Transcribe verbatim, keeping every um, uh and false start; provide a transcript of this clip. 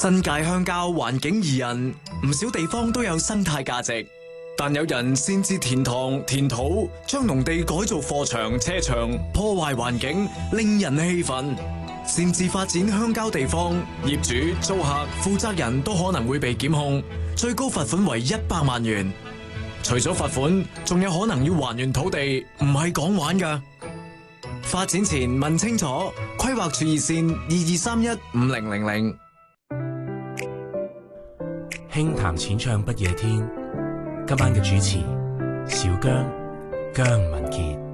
新界鄉郊環境宜人，唔少地方都有生態價值，但有人擅自填塘填土，將農地改造貨場、車場，破壞環境，令人氣憤。擅自發展鄉郊地方，業主、租客、負責人都可能會被檢控，最高罰款為一百萬元。除咗罰款，仲有可能要還原土地，唔係講玩㗎。發展前問清楚，規劃處熱線二二三一五零零零。 輕談淺唱不夜天，今晚嘅主持小姜姜文傑。